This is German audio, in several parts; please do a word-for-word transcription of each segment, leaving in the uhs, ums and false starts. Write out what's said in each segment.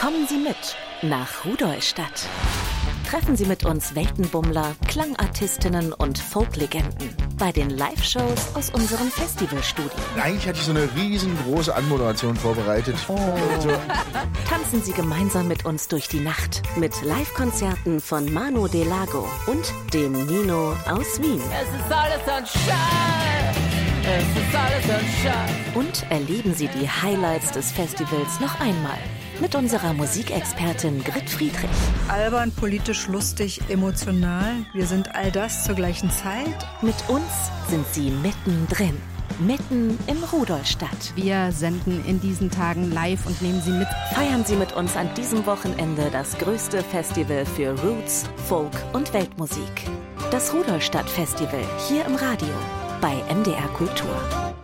Kommen Sie mit nach Rudolstadt. Treffen Sie mit uns Weltenbummler, Klangartistinnen und Folklegenden bei den Live-Shows aus unseren Festivalstudien. Eigentlich hatte ich so eine riesengroße Anmoderation vorbereitet. Oh. So. Tanzen Sie gemeinsam mit uns durch die Nacht mit Live-Konzerten von Manu de Lago und dem Nino aus Wien. Es ist alles Sonnenschein. Es ist alles Sonnenschein. Und erleben Sie die Highlights des Festivals noch einmal mit unserer Musikexpertin Grit Friedrich. Albern, politisch, lustig, emotional. Wir sind all das zur gleichen Zeit. Mit uns sind Sie mittendrin. Mitten im Rudolstadt. Wir senden in diesen Tagen live und nehmen Sie mit. Feiern Sie mit uns an diesem Wochenende das größte Festival für Roots, Folk und Weltmusik. Das Rudolstadt Festival hier im Radio bei M D R Kultur.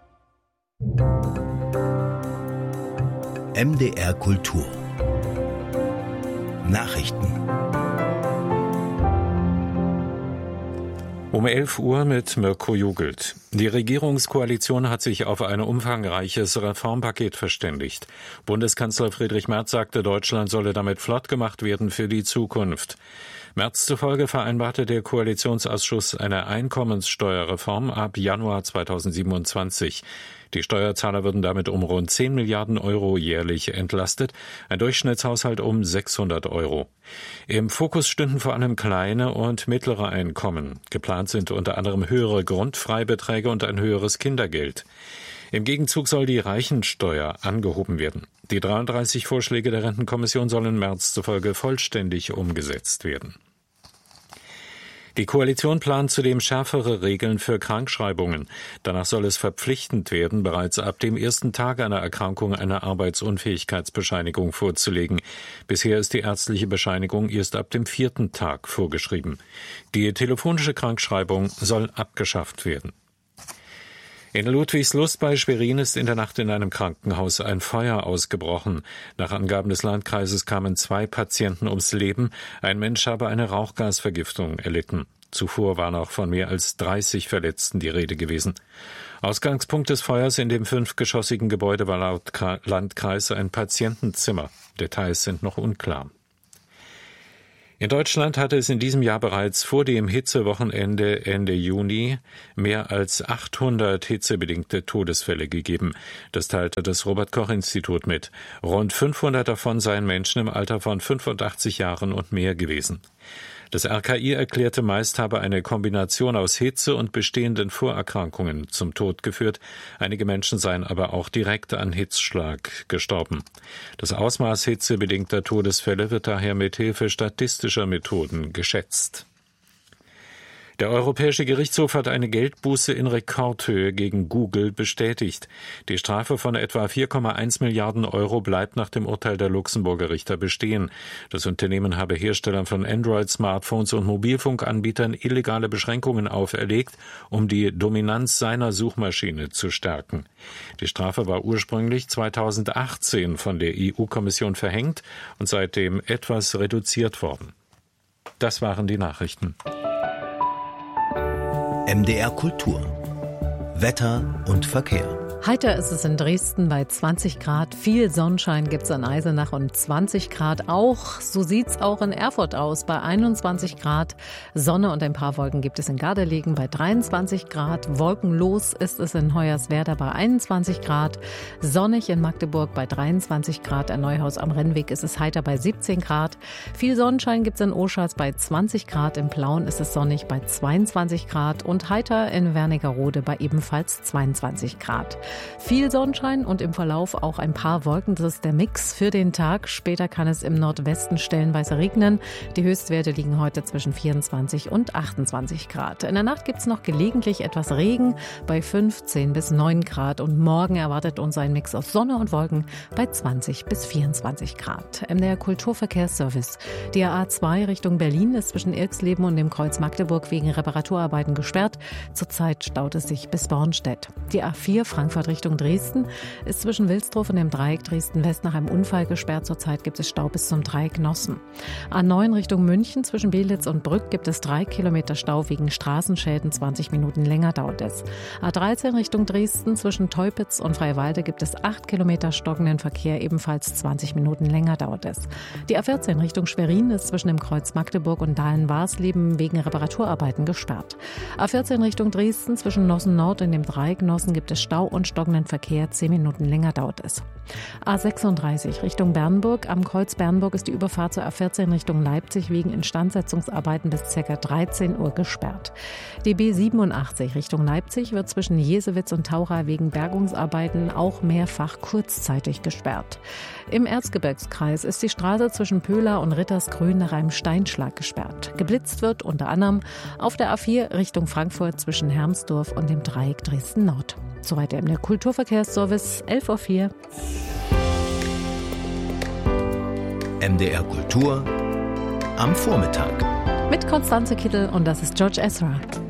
M D R Kultur Nachrichten. Um elf Uhr mit Mirko Jugelt. Die Regierungskoalition hat sich auf ein umfangreiches Reformpaket verständigt. Bundeskanzler Friedrich Merz sagte, Deutschland solle damit flott gemacht werden für die Zukunft. Merz zufolge vereinbarte der Koalitionsausschuss eine Einkommenssteuerreform ab Januar zweitausendsiebenundzwanzig. Die Steuerzahler würden damit um rund zehn Milliarden Euro jährlich entlastet, ein Durchschnittshaushalt um sechshundert Euro. Im Fokus stünden vor allem kleine und mittlere Einkommen. Geplant sind unter anderem höhere Grundfreibeträge und ein höheres Kindergeld. Im Gegenzug soll die Reichensteuer angehoben werden. Die dreiunddreißig Vorschläge der Rentenkommission sollen Merz zufolge vollständig umgesetzt werden. Die Koalition plant zudem schärfere Regeln für Krankschreibungen. Danach soll es verpflichtend werden, bereits ab dem ersten Tag einer Erkrankung eine Arbeitsunfähigkeitsbescheinigung vorzulegen. Bisher ist die ärztliche Bescheinigung erst ab dem vierten Tag vorgeschrieben. Die telefonische Krankschreibung soll abgeschafft werden. In Ludwigslust bei Schwerin ist in der Nacht in einem Krankenhaus ein Feuer ausgebrochen. Nach Angaben des Landkreises kamen zwei Patienten ums Leben. Ein Mensch habe eine Rauchgasvergiftung erlitten. Zuvor war noch von mehr als dreißig Verletzten die Rede gewesen. Ausgangspunkt des Feuers in dem fünfgeschossigen Gebäude war laut Landkreis ein Patientenzimmer. Details sind noch unklar. In Deutschland hatte es in diesem Jahr bereits vor dem Hitzewochenende Ende Juni mehr als achthundert hitzebedingte Todesfälle gegeben. Das teilte das Robert-Koch-Institut mit. Rund fünfhundert davon seien Menschen im Alter von fünfundachtzig Jahren und mehr gewesen. Das R K I erklärte, meist habe eine Kombination aus Hitze und bestehenden Vorerkrankungen zum Tod geführt. Einige Menschen seien aber auch direkt an Hitzschlag gestorben. Das Ausmaß hitzebedingter Todesfälle wird daher mit Hilfe statistischer Methoden geschätzt. Der Europäische Gerichtshof hat eine Geldbuße in Rekordhöhe gegen Google bestätigt. Die Strafe von etwa vier Komma eins Milliarden Euro bleibt nach dem Urteil der Luxemburger Richter bestehen. Das Unternehmen habe Herstellern von Android-Smartphones und Mobilfunkanbietern illegale Beschränkungen auferlegt, um die Dominanz seiner Suchmaschine zu stärken. Die Strafe war ursprünglich zweitausendachtzehn von der E U-Kommission verhängt und seitdem etwas reduziert worden. Das waren die Nachrichten. M D R Kultur. Wetter und Verkehr. Heiter ist es in Dresden bei zwanzig Grad. Viel Sonnenschein gibt's an Eisenach und zwanzig Grad auch. So sieht's auch in Erfurt aus bei einundzwanzig Grad. Sonne und ein paar Wolken gibt es in Gardelegen bei dreiundzwanzig Grad. Wolkenlos ist es in Hoyerswerda bei einundzwanzig Grad. Sonnig in Magdeburg bei dreiundzwanzig Grad. In Neuhaus am Rennweg ist es heiter bei siebzehn Grad. Viel Sonnenschein gibt's in Oschatz bei zwanzig Grad. In Plauen ist es sonnig bei zweiundzwanzig Grad. Und heiter in Wernigerode bei ebenfalls zweiundzwanzig Grad. Viel Sonnenschein und im Verlauf auch ein paar Wolken. Das ist der Mix für den Tag. Später kann es im Nordwesten stellenweise regnen. Die Höchstwerte liegen heute zwischen vierundzwanzig und achtundzwanzig Grad. In der Nacht gibt es noch gelegentlich etwas Regen bei fünfzehn bis neun Grad. Und morgen erwartet uns ein Mix aus Sonne und Wolken bei zwanzig bis vierundzwanzig Grad. M D R Kulturverkehrsservice. Die A zwei Richtung Berlin ist zwischen Irxleben und dem Kreuz Magdeburg wegen Reparaturarbeiten gesperrt. Zurzeit staut es sich bis Bornstedt. Die A vier Frankfurt Frankfurt Richtung Dresden ist zwischen Wilsdruf und dem Dreieck Dresden-West nach einem Unfall gesperrt. Zurzeit gibt es Stau bis zum Dreieck Nossen. A neun Richtung München zwischen Belitz und Brück gibt es drei Kilometer Stau wegen Straßenschäden. zwanzig Minuten länger dauert es. A dreizehn Richtung Dresden zwischen Teupitz und Freiwalde gibt es acht Kilometer stockenden Verkehr. Ebenfalls zwanzig Minuten länger dauert es. Die A vierzehn Richtung Schwerin ist zwischen dem Kreuz Magdeburg und Dahlen-Warsleben wegen Reparaturarbeiten gesperrt. A vierzehn Richtung Dresden zwischen Nossen Nord und dem Dreieck Nossen gibt es Stau und stockenden Verkehr. Zehn Minuten länger dauert es. A sechsunddreißig Richtung Bernburg. Am Kreuz Bernburg ist die Überfahrt zur A vierzehn Richtung Leipzig wegen Instandsetzungsarbeiten bis ca. dreizehn Uhr gesperrt. Die B siebenundachtzig Richtung Leipzig wird zwischen Jesewitz und Taucha wegen Bergungsarbeiten auch mehrfach kurzzeitig gesperrt. Im Erzgebirgskreis ist die Straße zwischen Pöhla und Rittersgrün nach einem Steinschlag gesperrt. Geblitzt wird unter anderem auf der A vier Richtung Frankfurt zwischen Hermsdorf und dem Dreieck Dresden-Nord. Soweit der M D R Kulturverkehrsservice, elf Uhr vier. M D R Kultur am Vormittag. Mit Konstanze Kittel und das ist George Ezra.